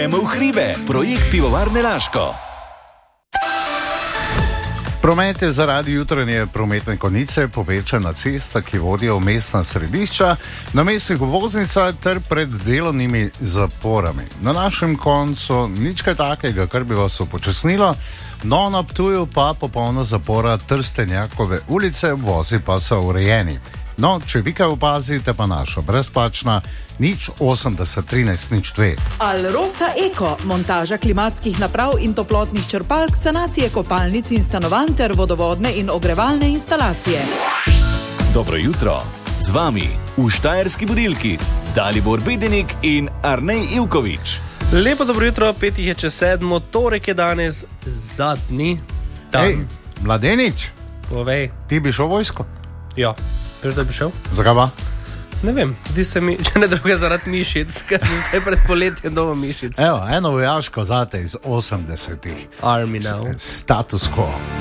V hribe, projekt Pivovarne Laško. Promet je zaradi jutranje prometne konice povečana cesta, ki vodijo v mestna središča, na mestnih obvoznicah ter pred delovnimi zaporami. Na našem koncu nič kaj takega, kar bi vas upočasnilo, no na Ptuju pa popolna zapora Trstenjakove ulice, vozi pa so urejeni. No, če vi kaj opazite, pa našo brezplačna 080 13 02. Alrosa Eko, montaža klimatskih naprav in toplotnih črpalk, sanacije kopalnic in stanovanj ter vodovodne in ogrevalne instalacije. Dobro jutro, z vami v Štajerski budilki Dalibor Bedenik in Arnej Ivković. Lepo dobro jutro, 6:07, torek je danes zadnji dan. Hej, mladenič, Povej. ti bi šel v vojsko? Ja, veš, da bi šel? Zakaj pa? Ne vem, zdi se mi, če ne druga zaradi mišic, ker že vse pred poletjem doma mišic. Evo, eno vojaško zate iz 80-ih. Army now. Status quo.